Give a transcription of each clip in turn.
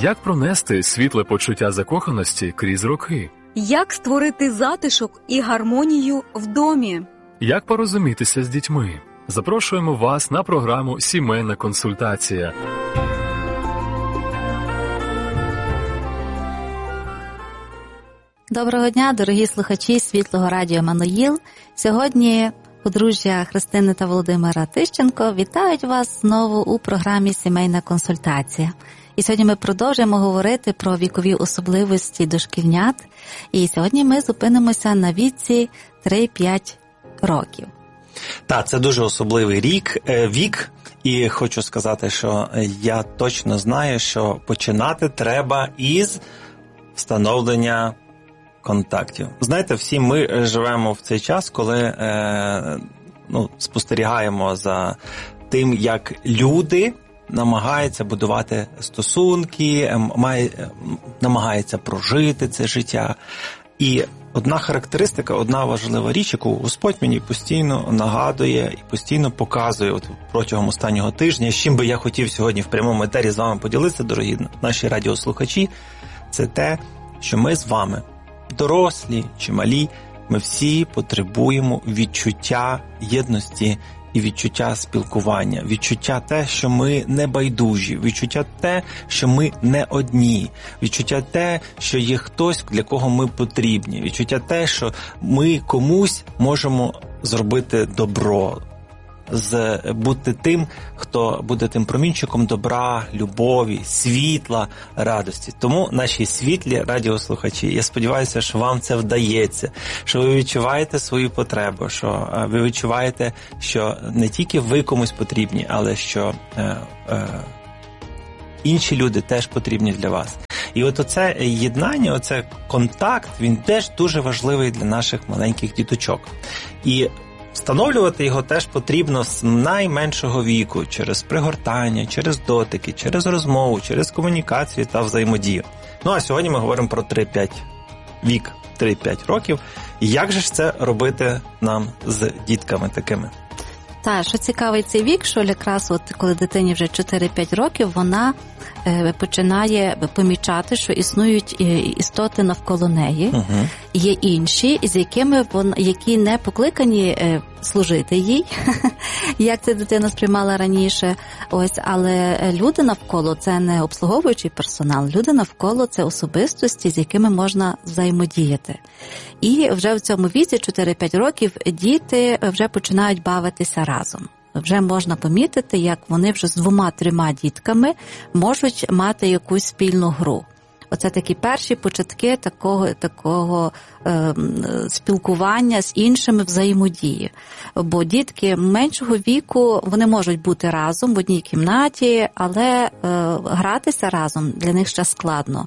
Як пронести світле почуття закоханості крізь роки? Як створити затишок і гармонію в домі? Як порозумітися з дітьми? Запрошуємо вас на програму «Сімейна консультація». Доброго дня, дорогі слухачі Світлого радіо «Еммануїл». Сьогодні подружжя Христини та Володимира Тищенко вітають вас знову у програмі «Сімейна консультація». І сьогодні ми продовжуємо говорити про вікові особливості дошкільнят. І сьогодні ми зупинимося на віці 3-5 років. Так, це дуже особливий вік. І хочу сказати, що я точно знаю, що починати треба із встановлення контактів. Знаєте, всі ми живемо в цей час, коли спостерігаємо за тим, як люди намагаються будувати стосунки, намагаються прожити це життя. І одна характеристика, одна важлива річ, яку Господь мені постійно нагадує і постійно показує протягом останнього тижня, з чим би я хотів сьогодні в прямому етері з вами поділитися, дорогі наші радіослухачі, це те, що ми з вами, дорослі чи малі, ми всі потребуємо відчуття єдності і відчуття спілкування, відчуття те, що ми не байдужі, відчуття те, що ми не одні, відчуття те, що є хтось, для кого ми потрібні, відчуття те, що ми комусь можемо зробити добро, бути тим, хто буде тим промінчиком добра, любові, світла, радості. Тому наші світлі радіослухачі, я сподіваюся, що вам це вдається, що ви відчуваєте свою потребу, що ви відчуваєте, що не тільки ви комусь потрібні, але що інші люди теж потрібні для вас. І от оце єднання, оце контакт, він теж дуже важливий для наших маленьких діточок. І встановлювати його теж потрібно з найменшого віку, через пригортання, через дотики, через розмову, через комунікацію та взаємодію. Ну а сьогодні ми говоримо про 3-5 років. І як же ж це робити нам з дітками такими? Так, що цікавий цей вік, що якраз коли дитині вже 4-5 років, вона починає помічати, що існують істоти навколо неї, є інші, з якими які не покликані служити їй, як це дитина сприймала раніше. Ось, але люди навколо це не обслуговуючий персонал, люди навколо це особистості, з якими можна взаємодіяти. І вже в цьому віці 4-5 років діти вже починають бавитися разом. Вже можна помітити, як вони вже з 2-3 дітками можуть мати якусь спільну гру. Оце такі перші початки такого спілкування з іншими, взаємодії. Бо дітки меншого віку, вони можуть бути разом в одній кімнаті, але гратися разом для них ще складно.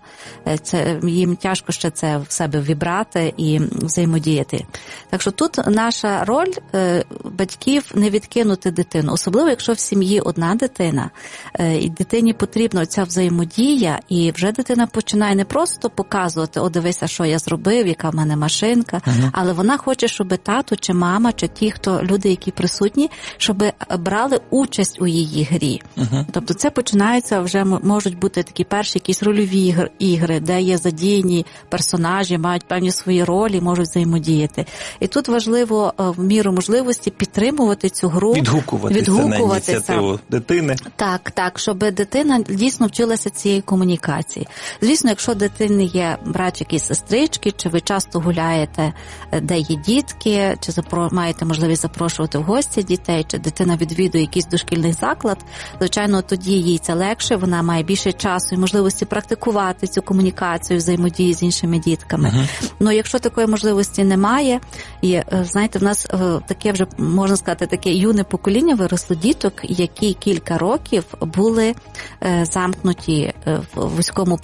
Їм тяжко ще це в себе вібрати і взаємодіяти. Так що тут наша роль батьків не відкинути дитину. Особливо, якщо в сім'ї одна дитина, і дитині потрібна ця взаємодія, і вже дитина починає не просто показувати, о, дивися, що я зробив, яка в мене машинка, але вона хоче, щоб тато чи мама, чи люди, які присутні, щоб брали участь у її грі. Тобто це починається, вже можуть бути такі перші якісь рольові ігри, де є задіяні персонажі, мають певні свої ролі, можуть взаємодіяти. І тут важливо в міру можливості підтримувати цю гру, відгукуватися на ініціативу дитини. Так, щоб дитина дійсно вчилася цієї комунікації. Звісно, якщо дитини є братчики і сестрички, чи ви часто гуляєте, де є дітки, чи маєте можливість запрошувати в гості дітей, чи дитина відвідує якийсь дошкільний заклад, звичайно, тоді їй це легше, вона має більше часу і можливості практикувати цю комунікацію, взаємодію з іншими дітками. Ну, якщо такої можливості немає, і, знаєте, в нас таке вже, можна сказати, таке юне покоління виросло діток, які кілька років були замкнуті в вузькому просторі,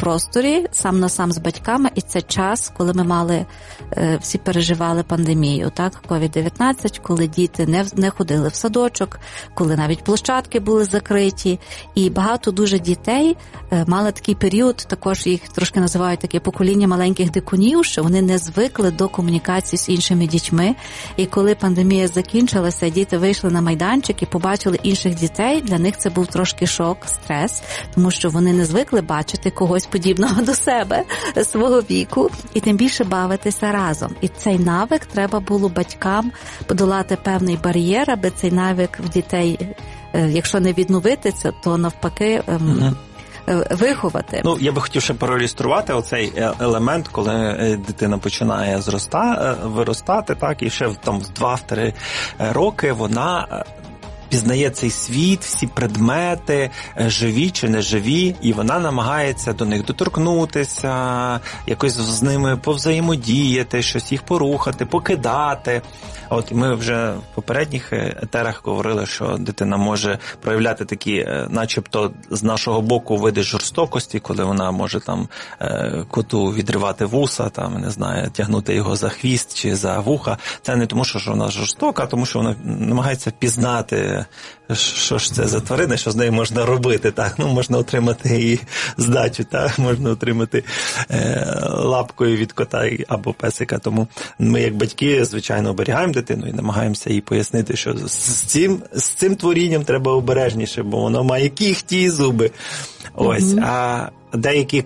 чи сам на сам з батьками, і це час, коли ми мали, всі переживали пандемію, так, COVID-19, коли діти не ходили в садочок, коли навіть площадки були закриті, і багато дуже дітей мали такий період, також їх трошки називають таке покоління маленьких дикунів, що вони не звикли до комунікації з іншими дітьми, і коли пандемія закінчилася, діти вийшли на майданчик і побачили інших дітей, для них це був трошки шок, стрес, тому що вони не звикли бачити когось подібного до себе, свого віку, і тим більше бавитися разом. І цей навик треба було батькам подолати певний бар'єр, аби цей навик в дітей, якщо не відновитися, то навпаки виховати. Ну, я би хотів ще проілюструвати оцей елемент, коли дитина починає виростати, так, і ще там в 2-3 роки вона пізнає цей світ, всі предмети, живі чи не живі, і вона намагається до них доторкнутися, якось з ними повзаємодіяти, щось їх порухати, покидати. От ми вже в попередніх етерах говорили, що дитина може проявляти такі, начебто, з нашого боку види жорстокості, коли вона може там коту відривати вуса, там, не знаю, тягнути його за хвіст чи за вуха. Це не тому, що вона жорстока, а тому, що вона намагається пізнати, що ж це за тварина, що з нею можна робити. Так? Ну, можна отримати її здачу, так? Можна отримати лапкою від кота або песика. Тому ми, як батьки, звичайно, оберігаємо дитину і намагаємося їй пояснити, що з цим творінням треба обережніше, бо воно має кігті і зуби. Ось. А деякі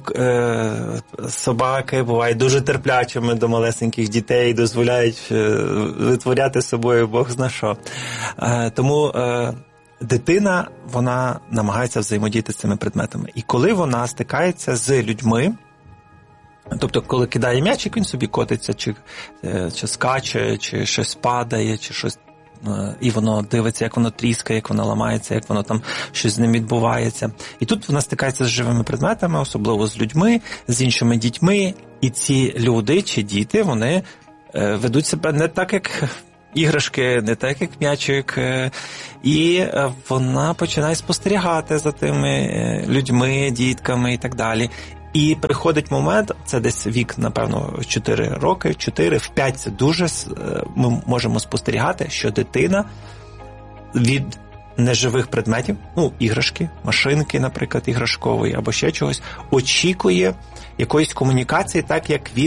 собаки бувають дуже терплячими до малесеньких дітей, дозволяють витворяти з собою Бог зна що. Тому дитина, вона намагається взаємодіяти з цими предметами. І коли вона стикається з людьми, тобто, коли кидає м'ячик, він собі котиться, чи скаче, чи щось падає, чи щось, і воно дивиться, як воно тріскає, як воно ламається, як воно там щось з ним відбувається. І тут вона стикається з живими предметами, особливо з людьми, з іншими дітьми, і ці люди чи діти, вони ведуть себе не так, як іграшки, не так, як м'ячик, і вона починає спостерігати за тими людьми, дітками і так далі. І приходить момент, це десь вік, напевно, 4 роки, 4, в 5 це дуже, ми можемо спостерігати, що дитина від неживих предметів, ну, іграшки, машинки, наприклад, іграшкової, або ще чогось, очікує якоїсь комунікації, так як від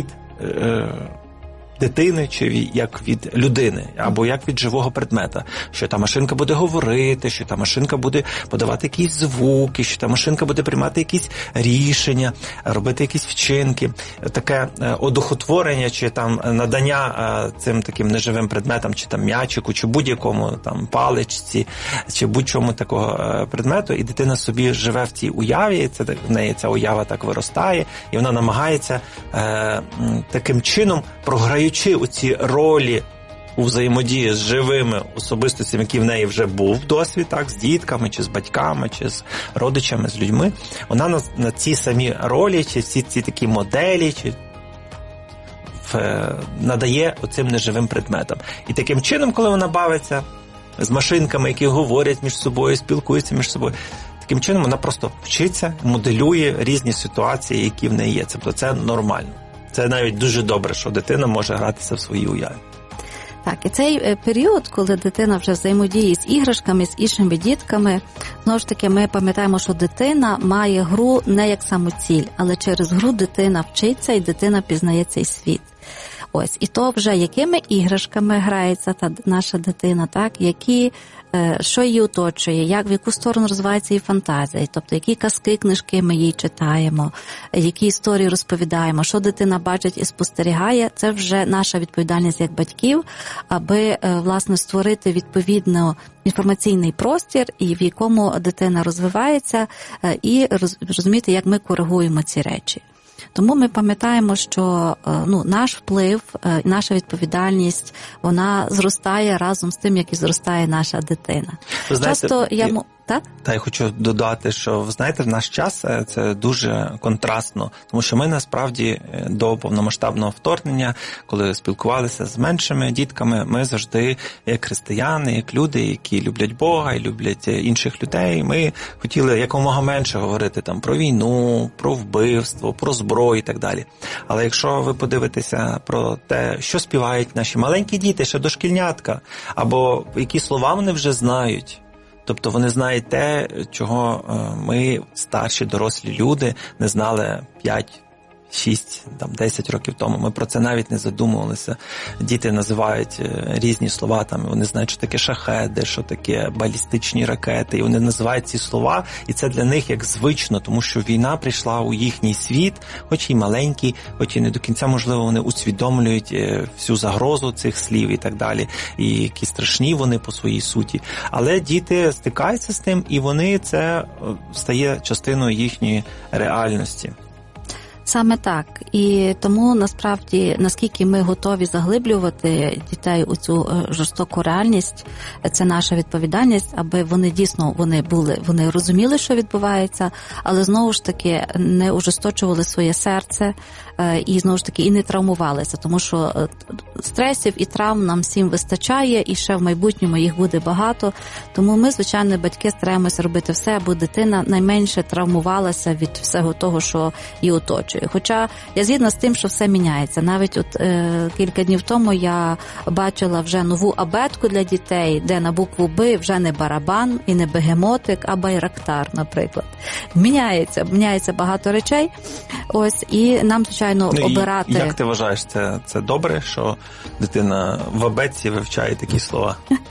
дитини, чи як від людини, або як від живого предмета. Що та машинка буде говорити, що та машинка буде подавати якісь звуки, що та машинка буде приймати якісь рішення, робити якісь вчинки. Таке одухотворення, чи там надання цим таким неживим предметам, чи там м'ячику, чи будь-якому там паличці, чи будь-чому такого предмету, і дитина собі живе в цій уяві, і це в неї ця уява так виростає, і вона намагається таким чином, програючи оці ролі у взаємодії з живими особистостями, які в неї вже був досвід, так, з дітками, чи з батьками, чи з родичами, з людьми, вона на ці самі ролі, чи всі ці такі моделі, чи надає оцим неживим предметам. І таким чином, коли вона бавиться з машинками, які говорять між собою, спілкуються між собою, таким чином вона просто вчиться, моделює різні ситуації, які в неї є. Тобто це нормально. Це навіть дуже добре, що дитина може гратися в своїй уяві. Так, і цей період, коли дитина вже взаємодіє з іграшками, з іншими дітками, знову ж таки, ми пам'ятаємо, що дитина має гру не як самоціль, але через гру дитина вчиться і дитина пізнає цей світ. Ось, і то вже якими іграшками грається та наша дитина, так, що її оточує, в яку сторону розвивається її фантазія, тобто які казки, книжки ми їй читаємо, які історії розповідаємо, що дитина бачить і спостерігає, це вже наша відповідальність як батьків, аби, власне, створити відповідно інформаційний простір, і в якому дитина розвивається, і розуміти, як ми коригуємо ці речі. Тому ми пам'ятаємо, що наш вплив, наша відповідальність, вона зростає разом з тим, як і зростає наша дитина. Ви знаєте, Так? Та я хочу додати, що, ви знаєте, в наш час це дуже контрастно, тому що ми насправді до повномасштабного вторгнення, коли спілкувалися з меншими дітками, ми завжди, як християни, як люди, які люблять Бога і люблять інших людей, ми хотіли якомога менше говорити там про війну, про вбивство, про зброю і так далі. Але якщо ви подивитеся про те, що співають наші маленькі діти, ще дошкільнятка, або які слова вони вже знають, тобто вони знають те, чого ми, старші, дорослі люди, не знали 5, 6, 10 років тому. Ми про це навіть не задумувалися. Діти називають різні слова, вони знають, що таке шахеди, що таке балістичні ракети, і вони називають ці слова, і це для них як звично, тому що війна прийшла у їхній світ, хоч і маленький, хоч і не до кінця, можливо, вони усвідомлюють всю загрозу цих слів і так далі, і які страшні вони по своїй суті. Але діти стикаються з тим, і це стає частиною їхньої реальності. Саме так. І тому, насправді, наскільки ми готові заглиблювати дітей у цю жорстоку реальність, це наша відповідальність, аби вони дійсно, вони розуміли, що відбувається, але знову ж таки не ужесточували своє серце і, знову ж таки, і не травмувалися, тому що стресів і травм нам всім вистачає, і ще в майбутньому їх буде багато. Тому ми, звичайно, батьки стараємося робити все, аби дитина найменше травмувалася від всього того, що її оточує. Хоча я згідна з тим, що все міняється. Навіть кілька днів тому я бачила вже нову абетку для дітей, де на букву Б вже не барабан і не бегемотик, а байрактар, наприклад. Міняється багато речей. Ось, і нам, звичайно, обирати... Як ти вважаєш, це добре, що дитина в абетці вивчає такі слова?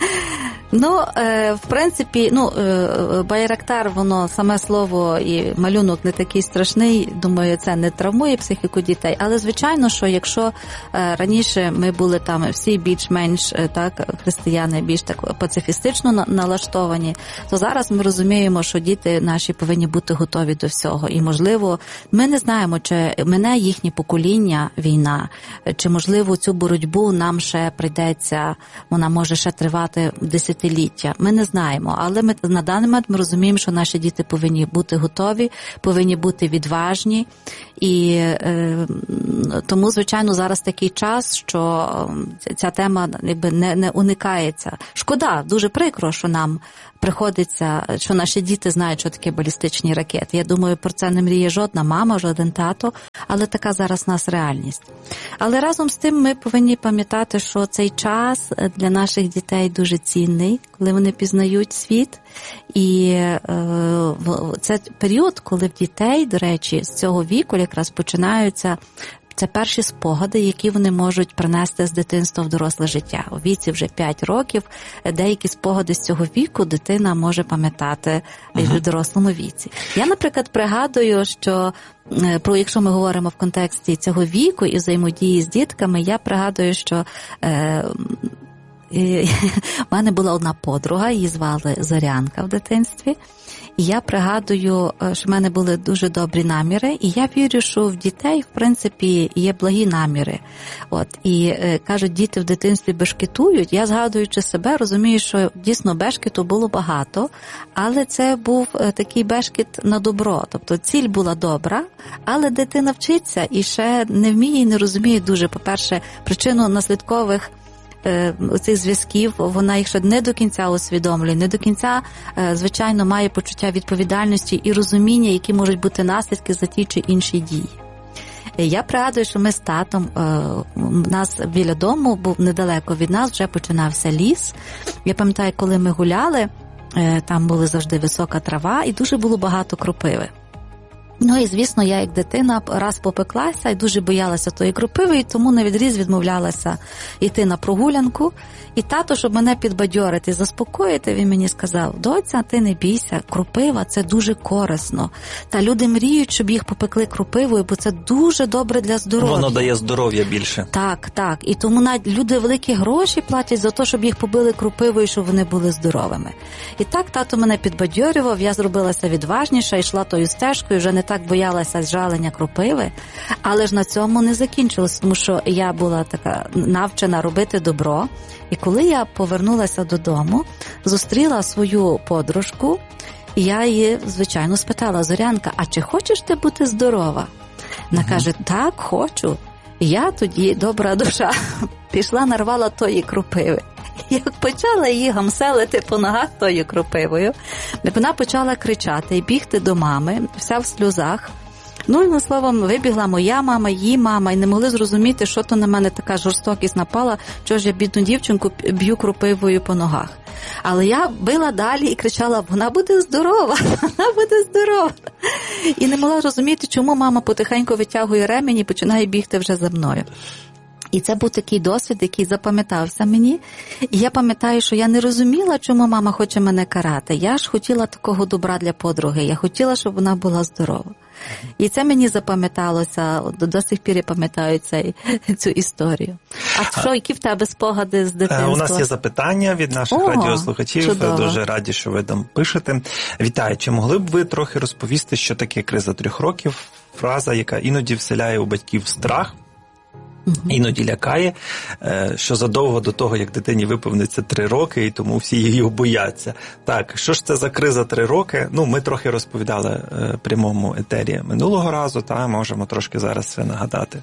В принципі, байрактар, воно саме слово і малюнок не такий страшний, думаю, це не травмує психіку дітей, але звичайно, що якщо раніше ми були там всі більш-менш християни, більш так пацифістично налаштовані, то зараз ми розуміємо, що діти наші повинні бути готові до всього. І, можливо, ми не знаємо, чи мине їхнє покоління війна, чи, можливо, цю боротьбу нам ще прийдеться, вона може ще тривати десятиліття. Ми не знаємо, але на даний момент ми розуміємо, що наші діти повинні бути готові, повинні бути відважні, і тому, звичайно, зараз такий час, що ця тема не уникається. Шкода, дуже прикро, що нам приходиться, що наші діти знають, що таке балістичні ракети. Я думаю, про це не мріє жодна мама, жоден тато, але така зараз у нас реальність. Але разом з тим ми повинні пам'ятати, що цей час для наших дітей дуже цінний, коли вони пізнають світ. І це період, коли в дітей, до речі, з цього віку якраз починаються це перші спогади, які вони можуть принести з дитинства в доросле життя. У віці вже 5 років деякі спогади з цього віку дитина може пам'ятати в дорослому віці. Я, наприклад, пригадую, що якщо ми говоримо в контексті цього віку і взаємодії з дітками, я пригадую, що в мене була одна подруга, її звали Зорянка в дитинстві. І я пригадую, що в мене були дуже добрі наміри, і я вірю, що в дітей, в принципі, є благі наміри. І кажуть, діти в дитинстві бешкетують. Я, згадуючи себе, розумію, що дійсно бешкету було багато, але це був такий бешкет на добро. Тобто ціль була добра, але дитина вчиться і ще не вміє і не розуміє дуже, по-перше, причинно-наслідкових цих зв'язків, вона їх ще не до кінця усвідомлює, не до кінця, звичайно, має почуття відповідальності і розуміння, які можуть бути наслідки за ті чи інші дії. Я пригадую, що ми з татом, у нас біля дому, був недалеко від нас, вже починався ліс. Я пам'ятаю, коли ми гуляли, там була завжди висока трава і дуже було багато кропиви. І, звісно, я як дитина раз попеклася і дуже боялася тої кропиви, і тому навідріз відмовлялася йти на прогулянку. І тато, щоб мене підбадьорити, заспокоїти, він мені сказав: доця, ти не бійся, кропива – це дуже корисно. Та люди мріють, щоб їх попекли кропивою, бо це дуже добре для здоров'я. Воно дає здоров'я більше. Так. І тому навіть люди великі гроші платять за те, щоб їх побили кропивою, щоб вони були здоровими. І так тато мене підбадьорював, я зробилася відважніша, йшла тою стежкою, вже не так боялася жалення кропиви, але ж на цьому не закінчилось, тому що я була така навчена робити добро. І коли я повернулася додому, зустріла свою подружку, Я її, звичайно, спитала: Зорянка, а чи хочеш ти бути здорова? Вона каже: так, хочу. Я тоді, добра душа, пішла, нарвала тої кропиви. Як почала її гамселити по ногах тою кропивою, вона почала кричати і бігти до мами, вся в сльозах. Ну, і, словом, вибігла моя мама, її мама, і не могли зрозуміти, що то на мене така жорстокість напала, що ж я бідну дівчинку б'ю кропивою по ногах. Але я била далі і кричала: вона буде здорова, вона буде здорова. І не могла розуміти, чому мама потихеньку витягує ремінь і починає бігти вже за мною. І це був такий досвід, який запам'ятався мені. І я пам'ятаю, що я не розуміла, чому мама хоче мене карати. Я ж хотіла такого добра для подруги. Я хотіла, щоб вона була здорова. І це мені запам'яталося. До сих пір я пам'ятаю цю історію. А що, які в тебе спогади з дитинства? У нас є запитання від наших радіослухачів. Чудово. Дуже раді, що ви там пишете. Вітаю. Чи могли б ви трохи розповісти, що таке криза 3 років? Фраза, яка іноді вселяє у батьків страх, іноді лякає, що задовго до того, як дитині виповниться 3 роки, і тому всі її бояться. Так, що ж це за криза 3 роки? Ну, ми трохи розповідали в прямому етері минулого разу, та можемо трошки зараз це нагадати.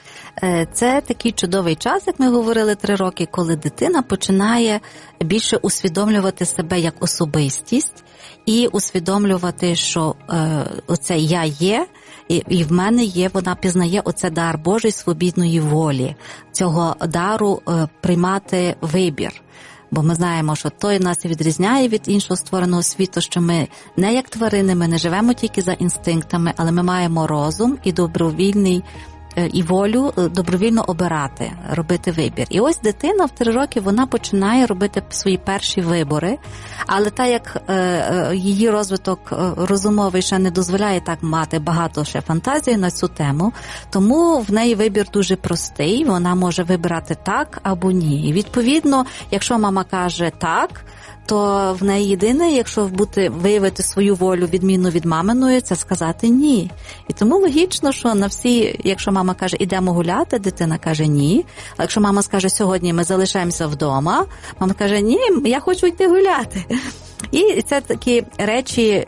Це такий чудовий час, як ми говорили, 3 роки, коли дитина починає більше усвідомлювати себе як особистість і усвідомлювати, що оце я є, і в мене є, вона пізнає оце дар Божий свобідної волі, цього дару приймати вибір. Бо ми знаємо, що той нас відрізняє від іншого створеного світу, що ми не як тварини, ми не живемо тільки за інстинктами, але ми маємо розум і добровільний і волю добровільно обирати, робити вибір. І ось дитина в 3 роки, вона починає робити свої перші вибори, але так як її розвиток розумовий ще не дозволяє так мати багато ще фантазії на цю тему, тому в неї вибір дуже простий, вона може вибирати так або ні. І відповідно, якщо мама каже так, то в неї єдине, якщо виявити свою волю відмінну від маминої, це сказати ні. І тому логічно, що на всі, якщо мама каже, ідемо гуляти, дитина каже ні. А якщо мама скаже, сьогодні ми залишаємося вдома, мама каже, ні, я хочу йти гуляти. І це такі речі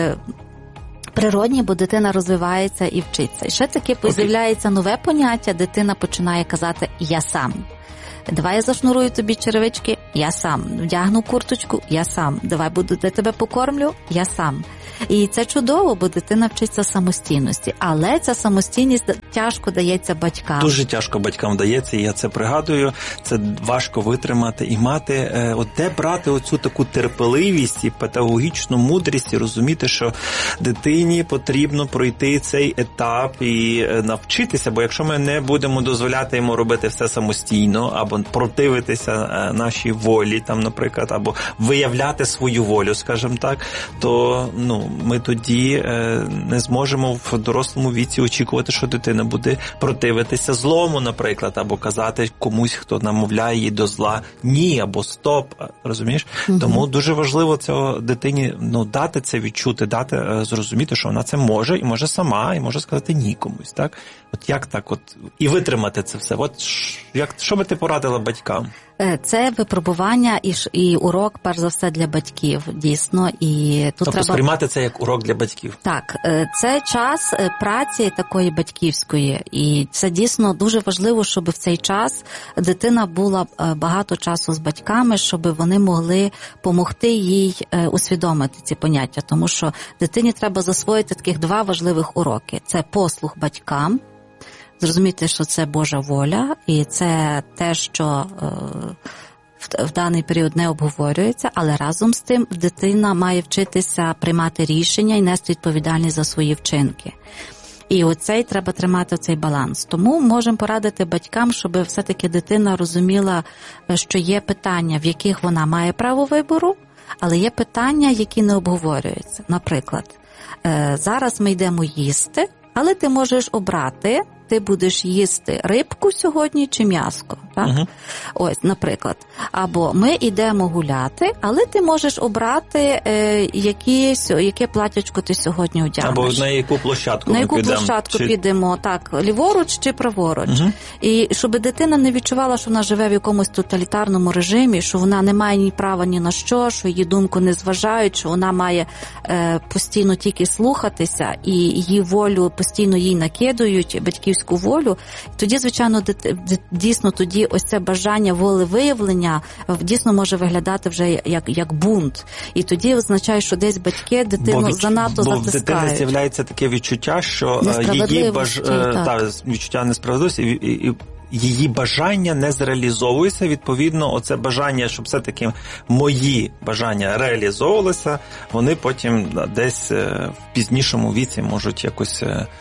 природні, бо дитина розвивається і вчиться. І ще таке з'являється нове поняття, дитина починає казати «я сам». Давай я зашнурую тобі черевички, я сам. Вдягну курточку, я сам. Давай я тебе покормлю, я сам. І це чудово, бо дитина вчиться самостійності. Але ця самостійність тяжко дається батькам. Дуже тяжко батькам дається, і я це пригадую. Це важко витримати і мати, де брати оцю таку терпеливість і педагогічну мудрість, і розуміти, що дитині потрібно пройти цей етап і навчитися, бо якщо ми не будемо дозволяти йому робити все самостійно, або противитися нашій волі, там, наприклад, або виявляти свою волю, скажімо так, то ми тоді не зможемо в дорослому віці очікувати, що дитина буде противитися злому, наприклад, або казати комусь, хто намовляє її до зла ні, або стоп, розумієш? Угу. Тому дуже важливо цього дитині дати це відчути, дати зрозуміти, що вона це може, і може сама, і може сказати ні комусь, так? От як так, і витримати це все? От що би ти порадила батькам? Це випробування і урок, перш за все, для батьків, дійсно. І тут тобто треба сприймати це як урок для батьків? Так, це час праці такої батьківської. І це дійсно дуже важливо, щоб в цей час дитина була багато часу з батьками, щоб вони могли допомогти їй усвідомити ці поняття. Тому що дитині треба засвоїти таких 2 важливих уроки. Це послух батькам, зрозуміти, що це Божа воля, і це те, що в даний період не обговорюється, але разом з тим дитина має вчитися приймати рішення і нести відповідальність за свої вчинки. І треба тримати цей баланс. Тому можемо порадити батькам, щоб все-таки дитина розуміла, що є питання, в яких вона має право вибору, але є питання, які не обговорюються. Наприклад, зараз ми йдемо їсти, але ти можеш обрати, ти будеш їсти рибку сьогодні чи м'яско. так? Ось, наприклад. Або ми йдемо гуляти, але ти можеш обрати яке платячко ти сьогодні одягнеш. Або на яку площадку ми підемо. На яку площадку підемо, так, ліворуч чи праворуч. І щоб дитина не відчувала, що вона живе в якомусь тоталітарному режимі, що вона не має ні права ні на що її думку не зважають, що вона має постійно тільки слухатися, і її волю постійно їй накидують, батьківську волю. Тоді, звичайно, дійсно тоді ось це бажання волевиявлення дійсно може виглядати вже як бунт. І тоді означає, що десь батьки дитину занадто затискають. Бо в дитини з'являється таке відчуття, що її відчуття несправедливості і її бажання не зреалізовується. Відповідно, оце бажання, щоб все-таки мої бажання реалізовувалися, вони потім десь в пізнішому віці можуть якось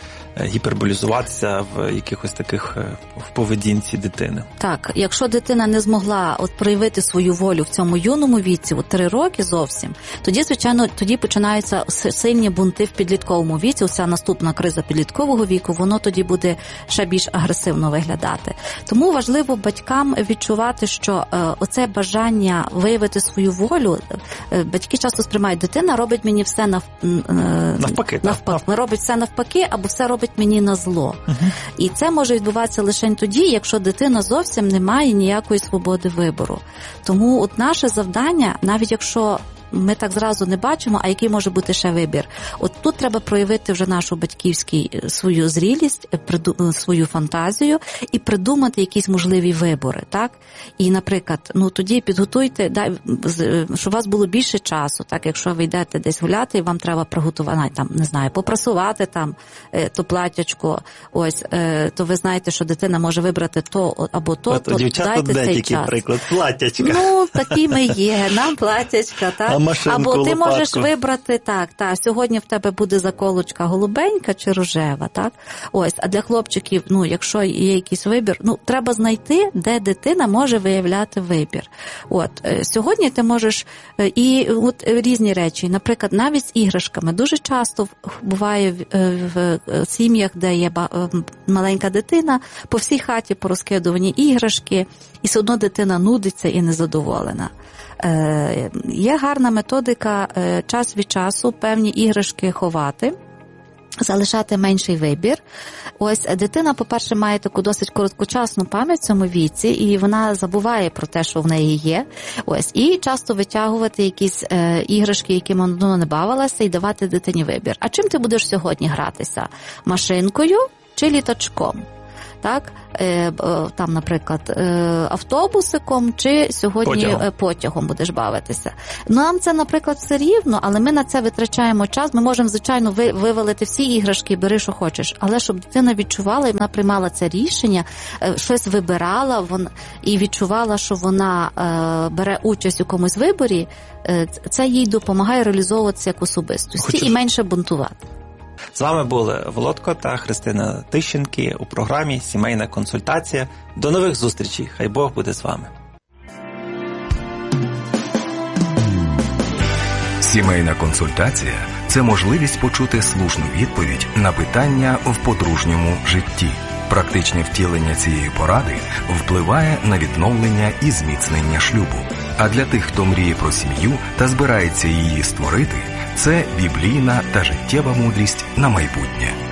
гіперболізуватися в якихось таких в поведінці дитини. Так, якщо дитина не змогла проявити свою волю в цьому юному віці, 3 роки зовсім, тоді, звичайно, починаються сильні бунти в підлітковому віці, оця наступна криза підліткового віку, воно тоді буде ще більш агресивно виглядати. Тому важливо батькам відчувати, що оце бажання виявити свою волю, батьки часто сприймають, дитина робить мені все навпаки. Робить все навпаки, або все робить мені на зло. І це може відбуватися лише тоді, якщо дитина зовсім не має ніякої свободи вибору. Тому от наше завдання, навіть якщо ми так зразу не бачимо, а який може бути ще вибір. От тут треба проявити вже нашу батьківську свою зрілість, свою фантазію і придумати якісь можливі вибори, так? І, наприклад, тоді підготуйте, щоб у вас було більше часу, так? Якщо ви йдете десь гуляти, і вам треба приготувати, там, не знаю, попрасувати там то платячко, ось, то ви знаєте, що дитина може вибрати то або то, то дайте цей час. Приклад, платячка. Такі ми є, нам платячка, так? Або ти можеш вибрати, сьогодні в тебе буде заколочка голубенька чи рожева, так? Ось, а для хлопчиків, якщо є якийсь вибір, треба знайти, де дитина може виявляти вибір. От, сьогодні ти можеш, і от різні речі, наприклад, навіть з іграшками. Дуже часто буває в сім'ях, де є маленька дитина, по всій хаті порозкидувані іграшки, і все одно дитина нудиться і незадоволена. Є гарна методика час від часу певні іграшки ховати, залишати менший вибір. Ось дитина, по-перше, має таку досить короткочасну пам'ять в цьому віці, і вона забуває про те, що в неї є. Ось, і часто витягувати якісь іграшки, якими вона не бавилася, і давати дитині вибір. А чим ти будеш сьогодні гратися? Машинкою чи літачком? Так, там, наприклад, автобусиком чи сьогодні потягом будеш бавитися. Нам це, наприклад, все рівно, але ми на це витрачаємо час. Ми можемо, звичайно, вивалити всі іграшки, бери, що хочеш. Але щоб дитина відчувала, і вона приймала це рішення, щось вибирала і відчувала, що вона бере участь у якомусь виборі, це їй допомагає реалізовуватися як особистості і менше бунтувати. З вами були Володко та Христина Тищенки у програмі «Сімейна консультація». До нових зустрічей. Хай Бог буде з вами. Сімейна консультація – це можливість почути слушну відповідь на питання в подружньому житті. Практичне втілення цієї поради впливає на відновлення і зміцнення шлюбу. А для тих, хто мріє про сім'ю та збирається її створити – це біблійна та життєва мудрість на майбутнє.